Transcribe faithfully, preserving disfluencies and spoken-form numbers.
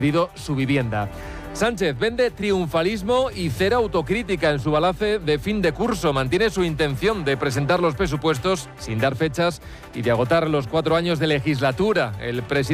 su vivienda. Sánchez vende triunfalismo y cero autocrítica en su balance de fin de curso. Mantiene su intención de presentar los presupuestos sin dar fechas y de agotar los cuatro años de legislatura. El presidente